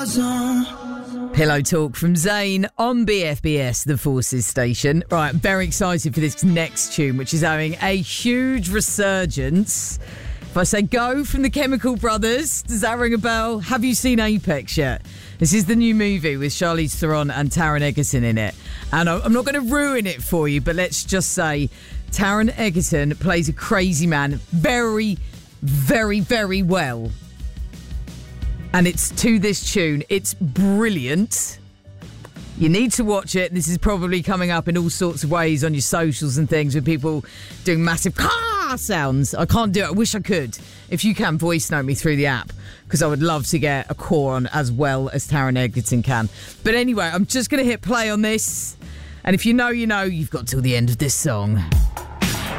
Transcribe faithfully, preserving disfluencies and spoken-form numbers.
was on. Pillow Talk from Zayn on B F B S, the Forces station. Right, I'm very excited for this next tune, which is having a huge resurgence. If I say go from the Chemical Brothers, does that ring a bell? Have you seen Apex yet? This is the new movie with Charlize Theron and Taron Egerton in it. And I'm not going to ruin it for you, but let's just say Taron Egerton plays a crazy man very, very, very well. And it's to this tune. It's brilliant. You need to watch it. This is probably coming up in all sorts of ways on your socials and things with people doing massive car sounds. I can't do it. I wish I could. If you can, voice note me through the app, because I would love to get a core on as well as Taron Egerton can. But anyway, I'm just going to hit play on this. And if you know, you know, you've got till the end of this song.